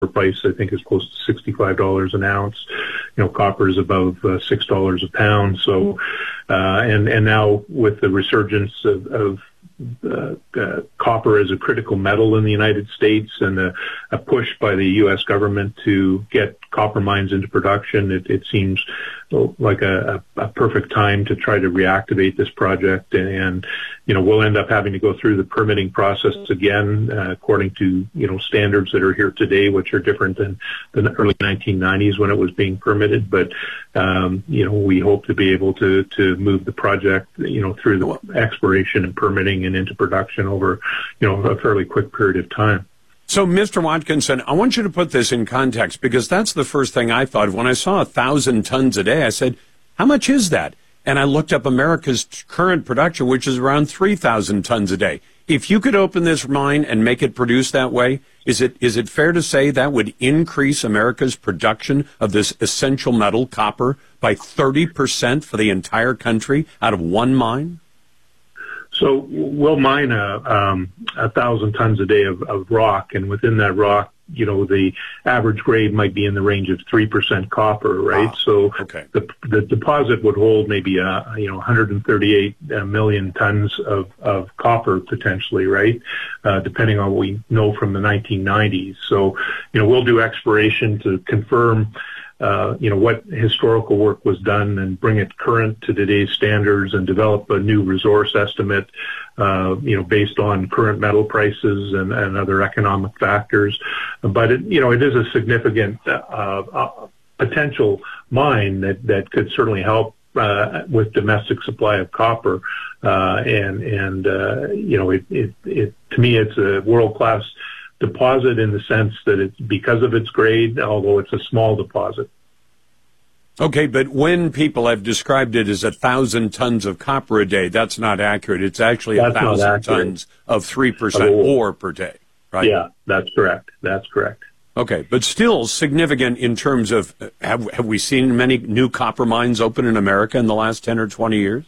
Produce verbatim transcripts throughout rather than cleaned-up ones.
price, I think, is close to sixty-five dollars an ounce. You know, copper is above uh, six dollars a pound. So, uh, and, and now with the resurgence of, of Uh, uh, copper as a critical metal in the United States and a, a push by the U S government to get copper mines into production, it, it seems like a, a, a perfect time to try to reactivate this project. And, and, you know, we'll end up having to go through the permitting process again, uh, according to, you know, standards that are here today, which are different than the early nineteen nineties when it was being permitted. But, um, you know, we hope to be able to, to move the project, you know, through the exploration and permitting and into production over, you know, a fairly quick period of time. So, Mister Watkinson, I want you to put this in context, because that's the first thing I thought of. When I saw a thousand tons a day, I said, how much is that? And I looked up America's current production, which is around three thousand tons a day. If you could open this mine and make it produce that way, is it is it fair to say that would increase America's production of this essential metal, copper, by thirty percent for the entire country out of one mine? So we'll mine a, um, a thousand tons a day of, of rock, and within that rock, you know, the average grade might be in the range of three percent copper, right? Wow. So okay. the the deposit would hold maybe a, you know, one hundred thirty-eight million tons of, of copper potentially, right? Uh, depending on what we know from the nineteen nineties. So, you know, we'll do exploration to confirm Uh, you know, what historical work was done and bring it current to today's standards and develop a new resource estimate, uh, you know, based on current metal prices and, and other economic factors. But, it, you know, it is a significant uh, uh, potential mine that, that could certainly help uh, with domestic supply of copper. Uh, and, and uh, you know, it, it, it, to me, it's a world-class deposit in the sense that it's because of its grade, although it's a small deposit. Okay, but when people have described it as a thousand tons of copper a day, that's not accurate. It's actually a thousand tons of three percent ore per day, right? Yeah, that's correct. That's correct. Okay, but still significant in terms of, have, have we seen many new copper mines open in America in the last ten or twenty years?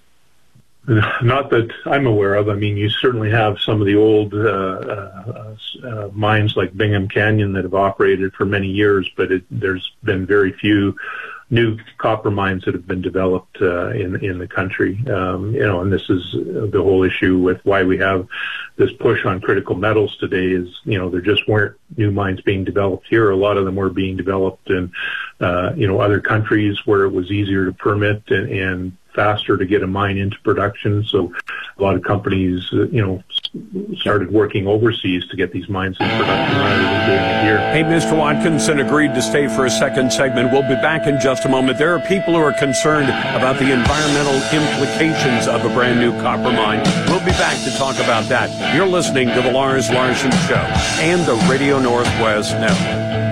Not that I'm aware of. I mean, you certainly have some of the old uh, uh, uh, mines like Bingham Canyon that have operated for many years, but it, there's been very few new copper mines that have been developed uh, in in the country. Um, you know, and this is the whole issue with why we have this push on critical metals today. Is, you know, there just weren't new mines being developed here. A lot of them were being developed in uh, you know, other countries where it was easier to permit and, and faster to get a mine into production. So a lot of companies, uh, you know, started working overseas to get these mines in production rather than doing it here. Hey, Mister Watkinson agreed to stay for a second segment. We'll be back in just a moment. There are people who are concerned about the environmental implications of a brand new copper mine. We'll be back to talk about that. You're listening to the Lars Larson Show and the Radio Northwest Network.